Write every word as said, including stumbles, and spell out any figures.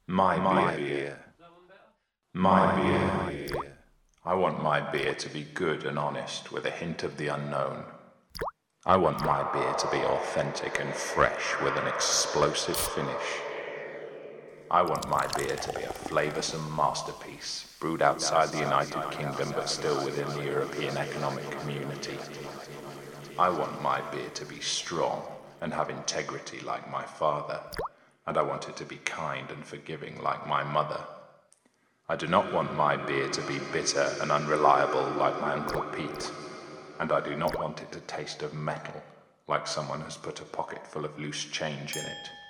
My beer. My beer. I want my beer to be good and honest with a hint of the unknown. I want my beer to be authentic and fresh with an explosive finish. I want my beer to be a flavoursome masterpiece, brewed outside the United Kingdom but still within the European Economic Community. I want my beer to be strong and have integrity like my father, and I want it to be kind and forgiving like my mother. I do not want my beer to be bitter and unreliable like my Uncle Pete, and I do not want it to taste of metal like someone has put a pocket full of loose change in it.